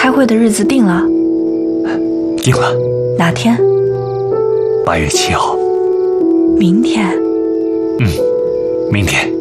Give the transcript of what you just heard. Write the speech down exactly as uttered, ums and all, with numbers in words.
开会的日子定了？ 定了。 哪天？ 八月七号。 明天。 嗯，明天。